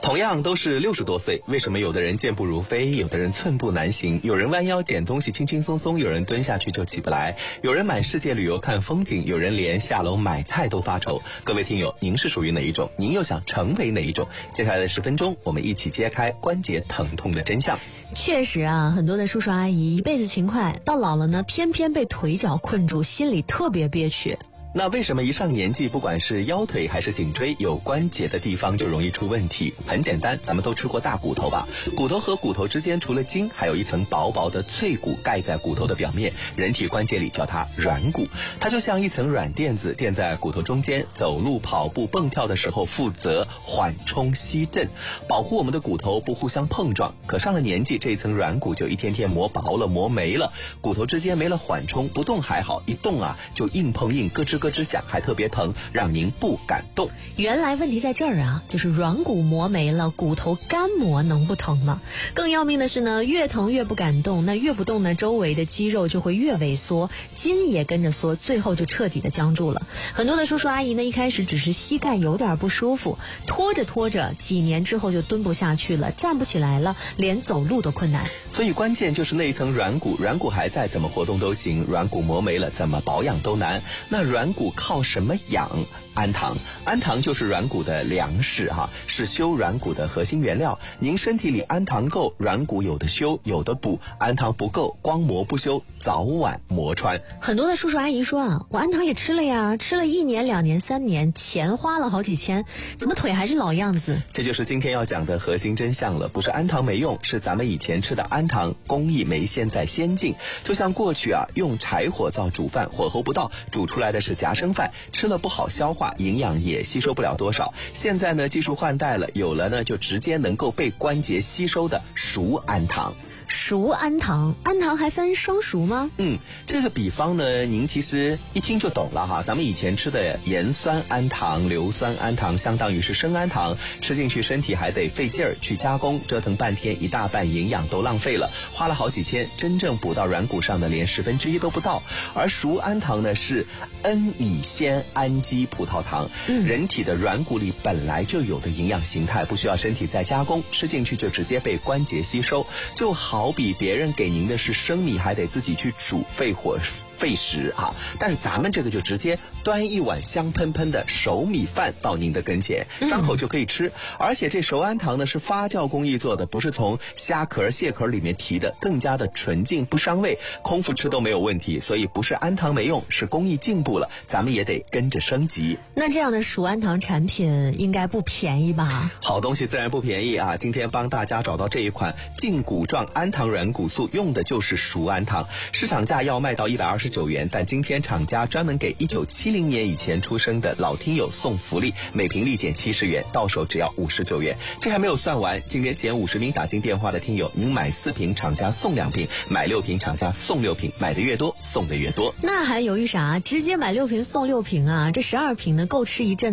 同样都是60多岁，为什么有的人健步如飞，有的人寸步难行，有人弯腰捡东西轻轻松松，有人蹲下去就起不来，有人满世界旅游看风景，有人连下楼买菜都发愁。各位听友，您是属于哪一种？您又想成为哪一种？接下来的10分钟，我们一起揭开关节疼痛的真相。 确实啊，很多的叔叔阿姨一辈子勤快，到老了呢，偏偏被腿脚困住，心里特别憋屈。 那为什么一上年纪，不管是腰腿还是颈椎有关节的地方就容易出问题？很简单，咱们都吃过大骨头吧？骨头和骨头之间除了筋，还有一层薄薄的脆骨盖在骨头的表面，人体关节里叫它软骨。它就像一层软垫子垫在骨头中间，走路、跑步、蹦跳的时候负责缓冲吸震，保护我们的骨头不互相碰撞。可上了年纪，这一层软骨就一天天磨薄了、磨没了，骨头之间没了缓冲，不动还好，一动啊就硬碰硬，咯吱咯吱响，还特别疼，让您不敢动。 原来问题在这儿啊，就是软骨磨没了，骨头干磨能不疼吗？更要命的是呢，越疼越不敢动，那越不动呢，周围的肌肉就会越萎缩，筋也跟着缩，最后就彻底的僵住了。很多的叔叔阿姨呢，一开始只是膝盖有点不舒服，拖着拖着，几年之后就蹲不下去了，站不起来了，连走路都困难。 所以关键就是那一层软骨，软骨还在，怎么活动都行；软骨磨没了，怎么保养都难。那软骨靠什么养？氨糖，氨糖就是软骨的粮食是修软骨的核心原料。您身体里氨糖够，软骨有的修有的补；氨糖不够，光磨不修，早晚磨穿。 很多的叔叔阿姨说啊，我氨糖也吃了呀，吃了1年、2年、3年，钱花了好几千，怎么腿还是老样子？ 这就是今天要讲的核心真相了。不是氨糖没用，是咱们以前吃的氨糖工艺没现在先进。就像过去用柴火灶煮饭，火候不到，煮出来的是夹生饭，吃了不好消化，营养也吸收不了多少。现在呢，技术换代了，有了呢就直接能够被关节吸收的熟氨糖。 熟氨糖，氨糖还分生熟吗？ 这个比方呢，您其实一听就懂了咱们以前吃的盐酸氨糖、硫酸氨糖，相当于是生氨糖，吃进去身体还得费劲儿去加工，折腾半天，一大半营养都浪费了，花了好几千，真正补到软骨上的连1/10都不到。而熟氨糖呢，是N 乙酰氨基葡萄糖，人体的软骨里本来就有的营养形态，不需要身体再加工，吃进去就直接被关节吸收。就好比别人给您的是生米，还得自己去煮，费火费时但是咱们这个就直接端一碗香喷喷的熟米饭到您的跟前，张口就可以吃。而且这熟氨糖呢是发酵工艺做的，不是从虾壳蟹壳里面提的，更加的纯净不伤胃，空腹吃都没有问题。所以不是氨糖没用，是工艺进步了，咱们也得跟着升级。 那这样的熟氨糖产品应该不便宜吧？ 好东西自然不便宜今天帮大家找到这一款胫骨状氨糖软骨素，用的就是熟氨糖，市场价要卖到129元，但今天厂家专门给1970年以前出生的老听友送福利，每瓶立减70元，到手只要59元。这还没有算完，今天前50名打进电话的听友，您买4瓶厂家送2瓶，买6瓶厂家送6瓶，买的越多送的越多。 那还犹豫啥？直接买6瓶送6瓶啊，这12瓶呢够吃一阵